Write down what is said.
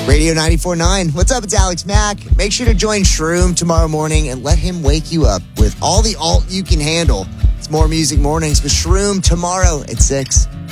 Radio 94.9. What's up? It's Alex Mack. Make sure to join Shroom tomorrow morning and let him wake you up with all the alt you can handle. It's More Music Mornings with Shroom tomorrow at 6.